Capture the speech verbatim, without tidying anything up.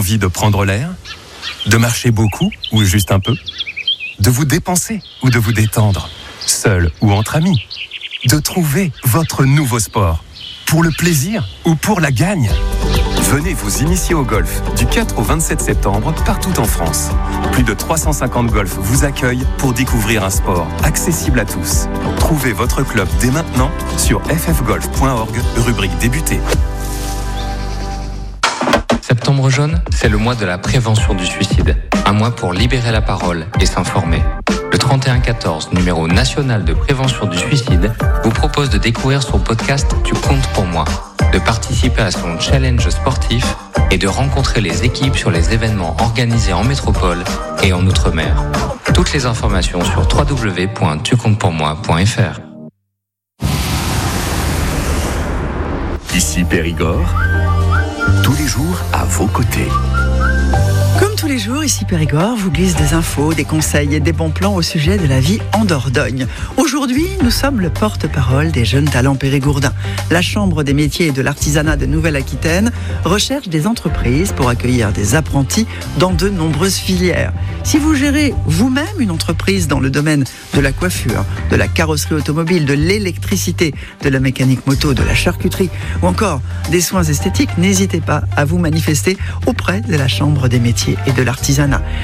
Envie de prendre l'air? De marcher beaucoup ou juste un peu? De vous dépenser ou de vous détendre? Seul ou entre amis? De trouver votre nouveau sport? Pour le plaisir ou pour la gagne? Venez vous initier au golf du quatre au vingt-sept septembre partout en France. Plus de trois cent cinquante golfs vous accueillent pour découvrir un sport accessible à tous. Trouvez votre club dès maintenant sur f f golf point org, rubrique débuter. Septembre jaune, c'est le mois de la prévention du suicide. Un mois pour libérer la parole et s'informer. Le trente et un quatorze, numéro national de prévention du suicide, vous propose de découvrir son podcast « Tu comptes pour moi », de participer à son challenge sportif et de rencontrer les équipes sur les événements organisés en métropole et en Outre-mer. Toutes les informations sur w w w point tu comptes pour moi point f r. Ici Périgord, tous les jours à vos côtés. Comme tous les jours, ici Périgord vous glisse des infos, des conseils et des bons plans au sujet de la vie en Dordogne. Aujourd'hui, nous sommes le porte-parole des jeunes talents périgourdins. La Chambre des métiers et de l'artisanat de Nouvelle-Aquitaine recherche des entreprises pour accueillir des apprentis dans de nombreuses filières. Si vous gérez vous-même une entreprise dans le domaine de la coiffure, de la carrosserie automobile, de l'électricité, de la mécanique moto, de la charcuterie ou encore des soins esthétiques, n'hésitez pas à vous manifester auprès de la Chambre des métiers et de l'artisanat.